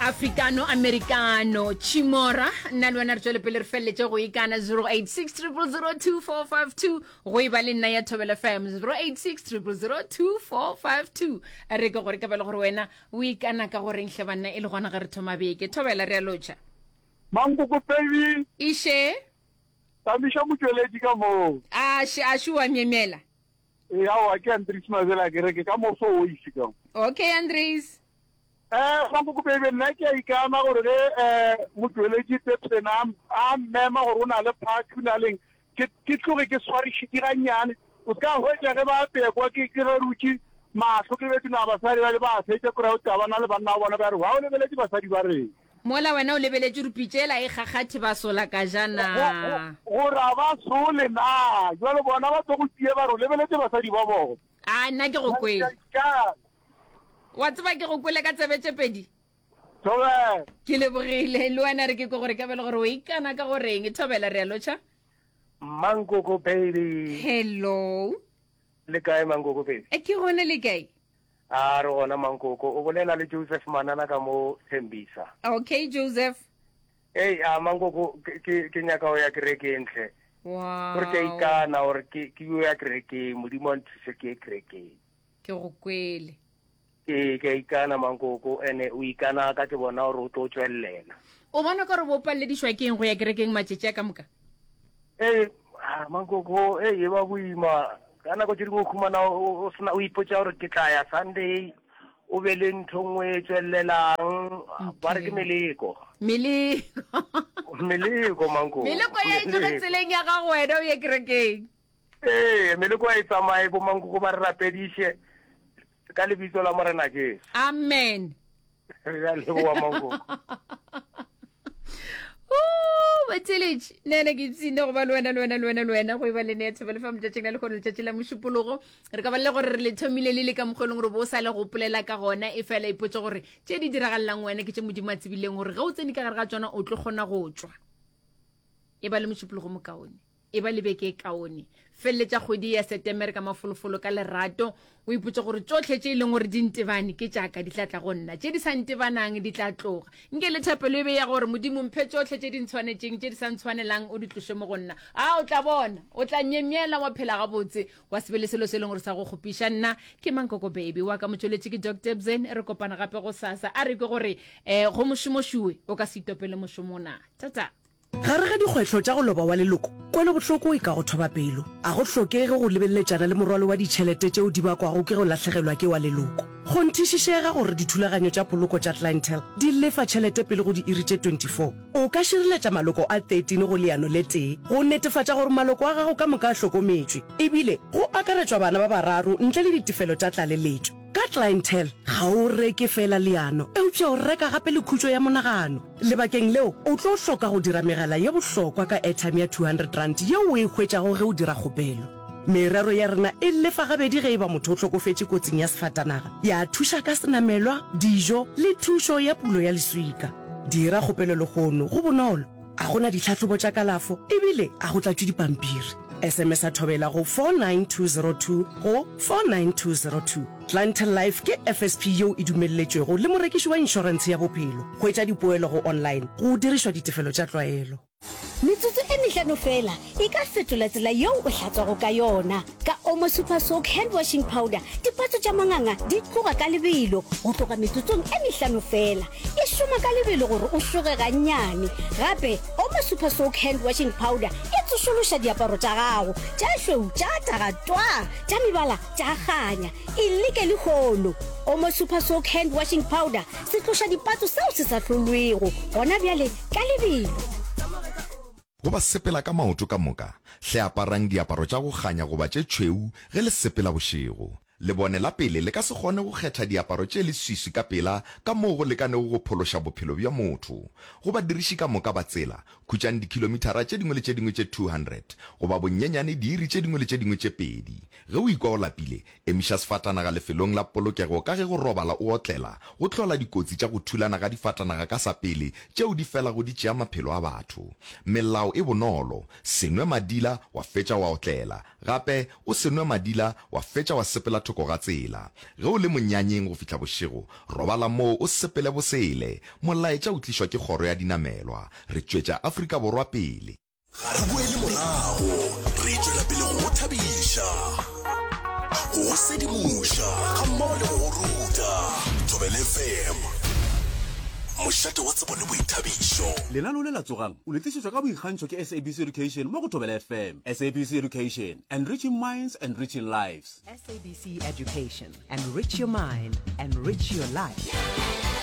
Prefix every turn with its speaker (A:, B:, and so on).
A: Africano Americano Chimora nna le wena re tswele pele re feletse go ikana 0860002452 go e ba le nna ya Thobela FM 0860002452 re ke gore ke ba le gore wena o ikana ka gore hle banna e le gona ga re thoma beke Thobela re a locha
B: Manguku baby
A: ishe
B: tamisha mutweledi ka mo
A: a shi wa memela
B: yawa ke Andries Mazela ke re ke ka mo so o isika
A: okay Andries
B: Manguku baby nna ke ikana gore mutweledi tepsena a mema gore o na le party na leng ke tloge ke swari shitiranyane o ska hwetja ge ba pekwa ke re ruki mahlo ke bethu na basadi ba le ba setse kore o tabana le banna bona ba re wa o lebeletse basadi ba re
A: mola wena o lebeletse re pitšela e gagathi ba sola ka jana
B: gore ba sole na jwale bona ba tlo go tie ba re lebeletse basadi ba bona
A: a nna ke go kwele wa tseba ke go kwele ka tsebetse pedi
B: Thobela
A: ke lebogile le wena re ke go gore ka bele gore o ikana ka goreng Thobela re a locha
C: Manguku baby
A: hello
C: le kae Manguku baby
A: ke gone le kae
C: a re gona Manguku o bolela le Joseph Manana ka mo Thembisa
A: okay Joseph
C: Manguku ke nyaka o ya kerekentle
A: wow
C: gore ke ikana gore ke yo ya kereke modimo ntse ke kereke
A: ke go kwele
C: ke ikana Manguku ene o ikana ka ke bona gore o tlo tswelela
A: o bona gore bo palle di shwa ke eng go ya kerekeng matšetše ka moka
C: Manguku e ba buima kana go dingwe khumana o sna o ipotsa gore ke tla ya Sunday o be le nthongwe tswelelang ba re ke meleko Manguku
A: meleko ya itse tseleng ya ga wena o ye kerekeng
C: meleko e tsamaye bo Manguku ba re rapedishe ka lebitso la morena Jesu
A: amen
C: ya leboa Manguku
A: Batseleji nene ke tsine go ba le wena go ba le ne Thobela fa motšatšeng la le go le tšatši la mošupologo re ka ba le gore re le thomile le ka mogolong re bo sa le go polela ka gona e fela ipotse gore tše di diragalang wena ke tše modimo a tsebileng gore ga o tsene ka gare ga tsona o tlo kgona go tswa e ba le mošupologo mo kaone e ba le beke e kaone feleletša kgwedi ya September ka mafolofolo ka lerato o ipotse gore tsotlhe tše e leng gore di ntebane ke tšaka di tla tla go nna tše di sa ntebanang di tla tloga nke le thapelo e be ya gore modimo mphe tsotlhe tše di ntshwanetšeng tše di sa ntshwanelang o di tlose mo go nna o tla bona o tla nyemiela wa phela gabotse wa se be le selo se leng gore sa go kgopiša nna ke Manguku baby wa ka motšweletši ke Dr Bzen re kopana gape go sasa a re ke gore go mošomošue o ka se itopele mošomona tata
D: gare ga dikgwetlho tša go loba wa leloko kwele bohloko e ka go thoba pelo a go hlokege go lebelletšana le morwalo wa ditšhelete tšeo di bakwago ke go lahlegelwa ke wa leloko go nthišišega gore dithulaganyo tša poloko tša Clientele di lefa tšhelete pele go di iri tše 24 o ka šireletša maloko a 13 go leano le tee go netefatša gore maloko a gago ka moka a hlokometšwe ebile go akaretšwa bana ba bararo ntle le ditefelo tša tlaleletšo ka Clientele ga o reke fela leano eupša o reka gape le khutšo ya monagano lebakeng leo o tlo hloka go dira megala ye bohlokwa ka airtime ya 200 rand yeo o e hwetšago ge o dira kgopelo merero ya rena e lefa gabedi ge e ba motho o hlokofetše kotsing ya sefatanaga ya thuša ka senamelwa dijo le thušo ya pulo ya leswika dira kgopelo legono go bonolo a gona ditlhatlhobo tša kalafo ebile a go tlatšwe dipampiri SMS a Thobela go 49202 go 49202 Clientele Life ke FSP yeo e dumelletšwego le morekiši wa inšorense ya bophelo go etša dipoelo go online go dirišwa ditefelo tša tlwaelo
E: metsotso e mehlano fela e ka fetola tsela yeo o hlatswago ka yona ka Omo Super Soak hand washing powder dipatso tša manganga di tloga ka lebelo go tloga metsotsong e mehlano fela e šoma ka lebelo gore o šoge gannyane gape Omo Super Soak hand washing powder e tsošološa diaparo tša gago tša šweu tša tagatwa tša mebala tša kganya e leke lehono Omo Super Soak hand washing powder se tloša dipatso seo se sa hlolwego gona bjale ka lebelo
F: go ba sepela ka maoto ka moka hle aparang diaparo tša go ganya go ba tše tšhweu ge le sepela bošego le bone la pele le ka se kgone go kgetha diaparo tše le swiswi ka pela ka moo go lekanego go phološa bophelo bja motho go ba diriši ka moka ba tsela khutšang dikilomitara tše dingwe le tše dingwe tše 200 go ba bonyenyane diiri tše dingwe le tše dingwe tše pedi ge o ikwa o lapile emiša sefatanaga lefelong la polokego ka ge go robala o otlela go hlola dikotsi tša go thulana ga difatanaga ka sa pele tšeo di fela go di tšea maphelo a batho melao e bonolo senwe madila wa fetša wa otlela gape o senwe madila wa fetša wa sepela thoko ga tsela ge o le monyanyeng go fihla bošego robala moo o sepele bosele molaetša o tlišwa ke kgoro ya dinamelwa re tšwetša Afrika Borwa pele
G: ga re boele morago re tšwela pele go thabiša go sedimoša ga mmogo le go ruta Thobela FM mošate wa tsebo le boithabišo.
H: Lenano le la tsogang o le tlišetšwa ka boikgantšho ke SABC Education mo go Thobela FM. SABC Education, enriching minds, enriching lives.
I: SABC Education, enrich your mind, enrich your life.